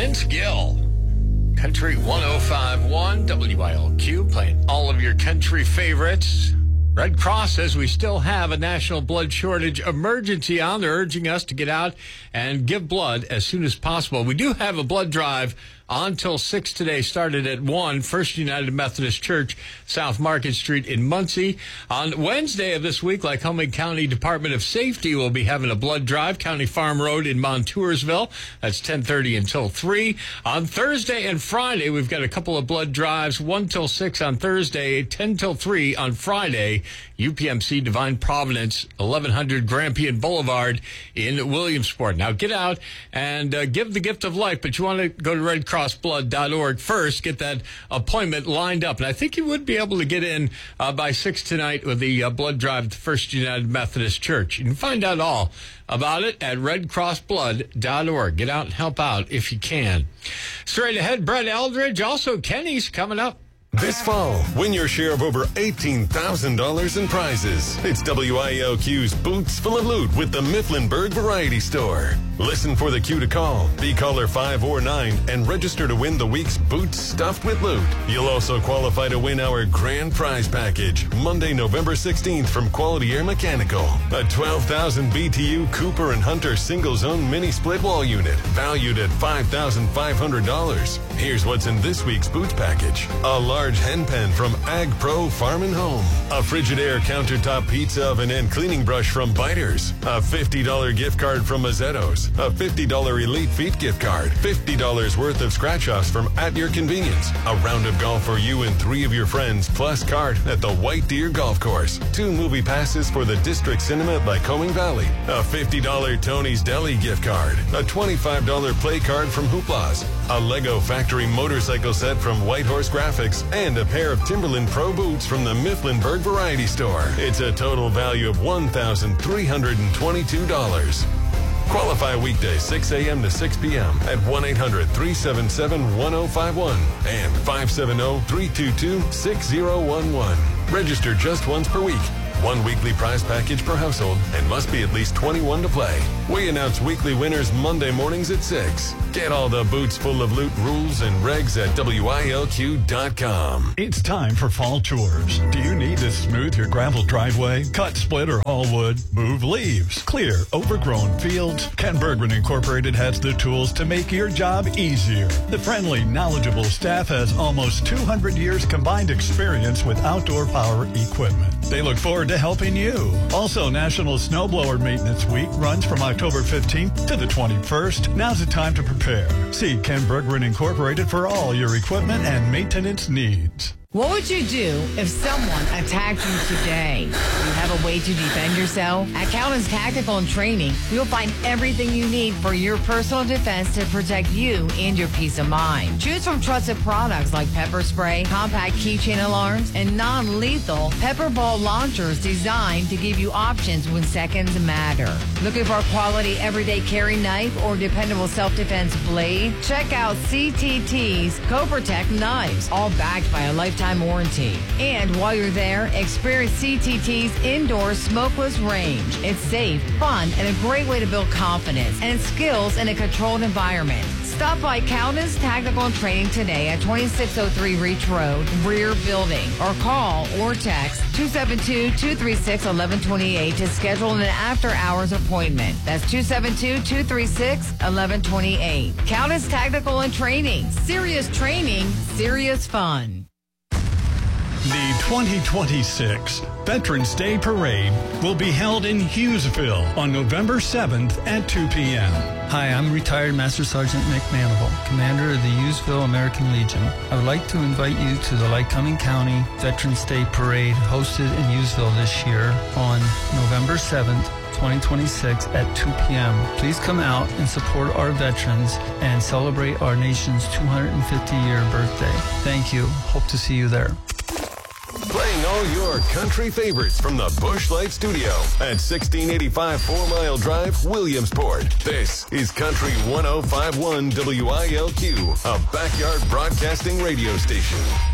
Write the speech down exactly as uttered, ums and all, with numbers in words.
Vince Gill. Country one oh five point one W I L Q, playing all of your country favorites. Red Cross says we still have a national blood shortage emergency on. They're urging us to get out and give blood as soon as possible. We do have a blood drive on till six today, started at one, First United Methodist Church, South Market Street in Muncie. On Wednesday of this week, Lycoming County Department of Safety will be having a blood drive, County Farm Road in Montoursville. That's ten thirty until three. On Thursday and Friday, we've got a couple of blood drives, one till six on Thursday, ten till three on Friday. U P M C Divine Providence, eleven hundred Grampian Boulevard in Williamsport. Now get out and uh, give the gift of life, but you want to go to red cross blood dot org first, get that appointment lined up. And I think you would be able to get in uh, by six tonight with the uh, blood drive at the First United Methodist Church. You can find out all about it at red cross blood dot org. Get out and help out if you can. Straight ahead, Brett Eldridge, also Kenny's coming up. This fall, win your share of over eighteen thousand dollars in prizes. It's W I L Q's Boots Full of Loot with the Mifflinburg Variety Store. Listen for the cue to call. Be caller five or nine and register to win the week's Boots Stuffed with Loot. You'll also qualify to win our grand prize package, Monday, November sixteenth from Quality Air Mechanical. A twelve thousand B T U Cooper and Hunter single-zone mini split wall unit, valued at five thousand five hundred dollars. Here's what's in this week's Boots package. A large Large hen pen from Ag Pro Farm and Home. A Frigidaire countertop pizza oven and cleaning brush from Biters. A fifty dollars gift card from Mazzetto's. A fifty dollars Elite Feet gift card. fifty dollars worth of scratch-offs from At Your Convenience. A round of golf for you and three of your friends, plus card at the White Deer Golf Course. Two movie passes for the District Cinema at Lycoming Valley. A fifty dollars Tony's Deli gift card. A twenty-five dollars play card from Hoopla's. A Lego Factory motorcycle set from Whitehorse Graphics. And a pair of Timberland Pro boots from the Mifflinburg Variety Store. It's a total value of one thousand three hundred twenty-two dollars. Qualify weekdays six a.m. to six p.m. at one eight hundred three seven seven one oh five one and five seven zero three two two six zero one one. Register just once per week. One weekly prize package per household and must be at least twenty-one to play. We announce weekly winners Monday mornings at six. Get all the Boots Full of Loot rules and regs at W I L Q dot com. It's time for fall chores. Do you need to smooth your gravel driveway, cut, split, or haul wood, move leaves, clear overgrown fields? Ken Bergman Incorporated has the tools to make your job easier. The friendly, knowledgeable staff has almost two hundred years combined experience with outdoor power equipment. They look forward to helping you. Also, National Snowblower Maintenance Week runs from October fifteenth to the twenty-first. Now's the time to prepare. See Ken Bergman Incorporated for all your equipment and maintenance needs. What would you do if someone attacked you today? You have a way to defend yourself? At Cowden's Tactical and Training, you'll find everything you need for your personal defense to protect you and your peace of mind. Choose from trusted products like pepper spray, compact keychain alarms, and non-lethal pepper ball launchers designed to give you options when seconds matter. Looking for a quality everyday carry knife or dependable self-defense blade? Check out C T T's CoProtect knives, all backed by a lifetime warranty. And while you're there, experience C T T's indoor smokeless range. It's safe, fun, and a great way to build confidence and skills in a controlled environment. Stop by Cowden's Tactical and Training today at twenty-six oh three Reach Road, rear building, or call or text two seven two, two three six, one one two eight to schedule an after-hours appointment. That's two seven two, two three six, one one two eight. Cowden's Tactical and Training. Serious training, serious fun. The twenty twenty-six Veterans Day Parade will be held in Hughesville on November seventh at two p.m. Hi, I'm retired Master Sergeant Mick Manival, commander of the Hughesville American Legion. I would like to invite you to the Lycoming County Veterans Day Parade hosted in Hughesville this year on November seventh, twenty twenty-six at two p.m. Please come out and support our veterans and celebrate our nation's two hundred fiftieth year birthday. Thank you. Hope to see you there. Playing all your country favorites from the Busch Light Studio at sixteen eighty-five Four Mile Drive, Williamsport. This is Country one oh five point one W I L Q, a backyard broadcasting radio station.